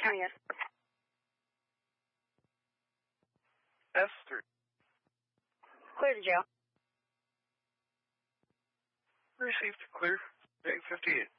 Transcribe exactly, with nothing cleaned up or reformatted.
County, yes. S three. Clear to jail. Received clear. eight fifty-eight.